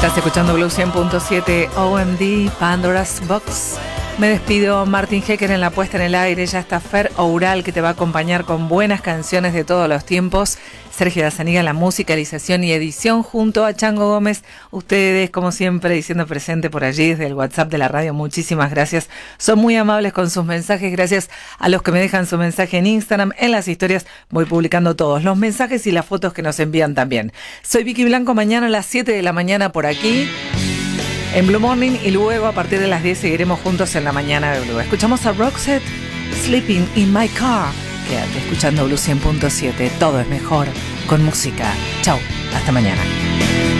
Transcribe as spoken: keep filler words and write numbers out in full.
Estás escuchando Blue cien punto siete, O M D, Pandora's Box. Me despido, Martín Hecker en la puesta en el aire. Ya está Fer Oural, que te va a acompañar con buenas canciones de todos los tiempos. Sergio Dazaniga en la musicalización y edición, junto a Chango Gómez. Ustedes, como siempre, diciendo presente por allí desde el WhatsApp de la radio. Muchísimas gracias. Son muy amables con sus mensajes. Gracias a los que me dejan su mensaje en Instagram. En las historias voy publicando todos los mensajes y las fotos que nos envían también. Soy Vicky Blanco. Mañana a las siete de la mañana por aquí en Blue Morning, y luego a partir de las diez seguiremos juntos en la mañana de Blue. Escuchamos a Roxette, Sleeping in My Car. Quédate escuchando Blue cien punto siete. Todo es mejor con música. Chau, hasta mañana.